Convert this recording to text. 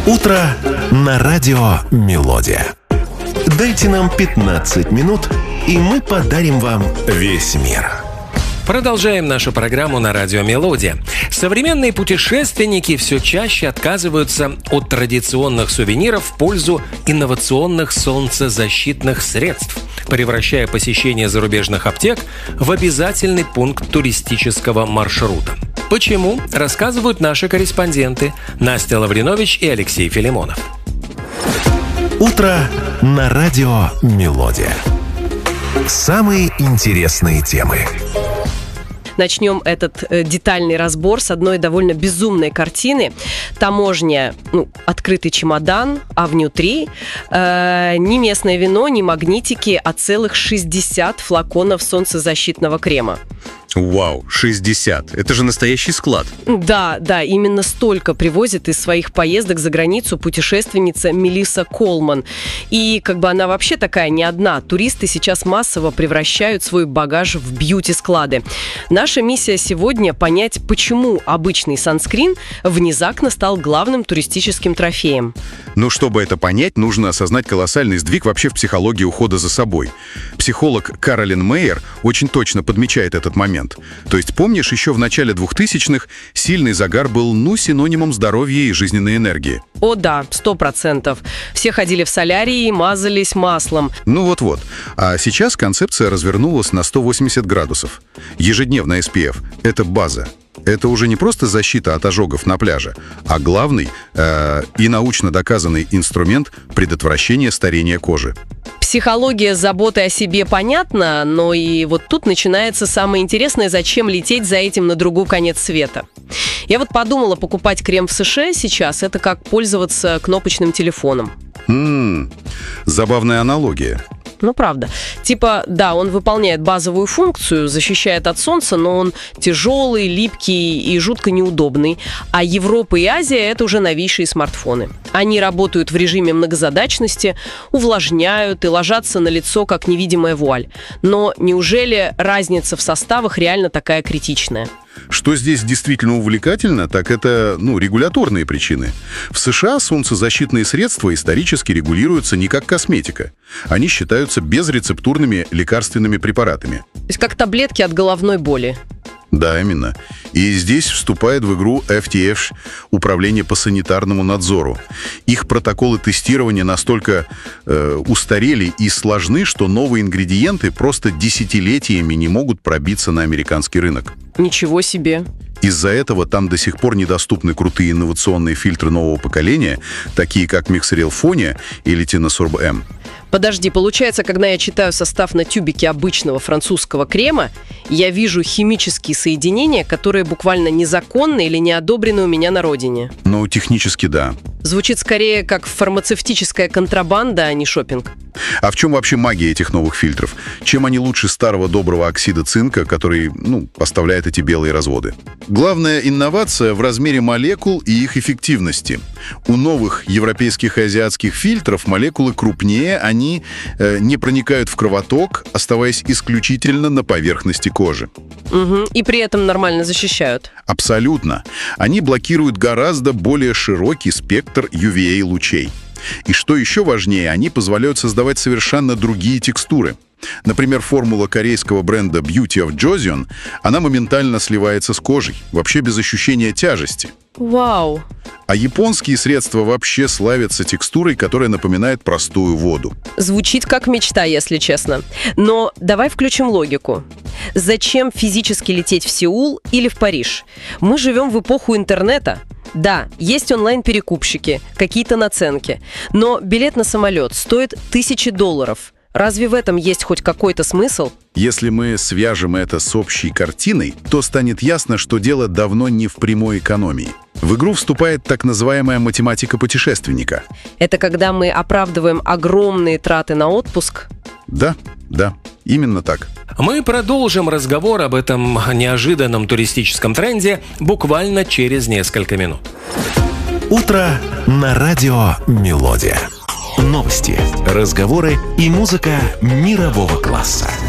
Утро на радио «Мелодия». Дайте нам 15 минут, и мы подарим вам весь мир. Продолжаем нашу программу на радио «Мелодия». Современные путешественники все чаще отказываются от традиционных сувениров в пользу инновационных солнцезащитных средств, превращая посещение зарубежных аптек в обязательный пункт туристического маршрута. Почему, рассказывают наши корреспонденты Настя Лавринович и Алексей Филимонов. Утро на радио «Мелодия». Самые интересные темы. Начнем этот детальный разбор с одной довольно безумной картины. Таможня, открытый чемодан, а внутри не местное вино, не магнитики, а целых 60 флаконов солнцезащитного крема. Вау, 60. Это же настоящий склад. Да, именно столько привозит из своих поездок за границу путешественница Мелисса Колман. И она вообще такая не одна. Туристы сейчас массово превращают свой багаж в бьюти-склады. Наша миссия сегодня — понять, почему обычный санскрин внезапно стал главным туристическим трофеем. Чтобы это понять, нужно осознать колоссальный сдвиг вообще в психологии ухода за собой. Психолог Каролин Мейер очень точно подмечает этот момент. То есть, помнишь, еще в начале 2000-х сильный загар был, синонимом здоровья и жизненной энергии. О да, 100%. Все ходили в солярии и мазались маслом. Вот-вот. А сейчас концепция развернулась на 180 градусов. Ежедневный SPF – это база. Это уже не просто защита от ожогов на пляже, а главный и научно доказанный инструмент предотвращения старения кожи. Психология заботы о себе понятна, но и тут начинается самое интересное: зачем лететь за этим на другой конец света. Я подумала, покупать крем в США сейчас — это как пользоваться кнопочным телефоном. Забавная аналогия. Правда. Он выполняет базовую функцию, защищает от солнца, но он тяжелый, липкий и жутко неудобный. А Европа и Азия — это уже новейшие смартфоны. Они работают в режиме многозадачности, увлажняют и ложатся на лицо, как невидимая вуаль. Но неужели разница в составах реально такая критичная? Что здесь действительно увлекательно, так это, регуляторные причины. В США солнцезащитные средства исторически регулируются не как косметика. Они считаются безрецептурными лекарственными препаратами. То есть как таблетки от головной боли. Да, именно. И здесь вступает в игру FTF, Управление по санитарному надзору. Их протоколы тестирования настолько устарели и сложны, что новые ингредиенты просто десятилетиями не могут пробиться на американский рынок. Ничего себе! Из-за этого там до сих пор недоступны крутые инновационные фильтры нового поколения, такие как Mixeril Fonia или Tinosorb M. Подожди, получается, когда я читаю состав на тюбике обычного французского крема, я вижу химические соединения, которые буквально незаконны или не одобрены у меня на родине. Технически да. Звучит скорее как фармацевтическая контрабанда, а не шопинг. А в чем вообще магия этих новых фильтров? Чем они лучше старого доброго оксида цинка, который, поставляет эти белые разводы? Главная инновация в размере молекул и их эффективности. У новых европейских и азиатских фильтров молекулы крупнее, они не проникают в кровоток, оставаясь исключительно на поверхности кожи. И при этом нормально защищают. Абсолютно. Они блокируют гораздо более широкий спектр UVA-лучей. И что еще важнее, они позволяют создавать совершенно другие текстуры. Например, формула корейского бренда Beauty of Joseon, она моментально сливается с кожей, вообще без ощущения тяжести. Вау! А японские средства вообще славятся текстурой, которая напоминает простую воду. Звучит как мечта, если честно. Но давай включим логику. Зачем физически лететь в Сеул или в Париж? Мы живем в эпоху интернета. Да, есть онлайн-перекупщики, какие-то наценки. Но билет на самолет стоит $1000. Разве в этом есть хоть какой-то смысл? Если мы свяжем это с общей картиной, то станет ясно, что дело давно не в прямой экономии. В игру вступает так называемая математика путешественника. Это когда мы оправдываем огромные траты на отпуск? Да, именно так. Мы продолжим разговор об этом неожиданном туристическом тренде буквально через несколько минут. Утро на радио «Мелодия». Новости, разговоры и музыка мирового класса.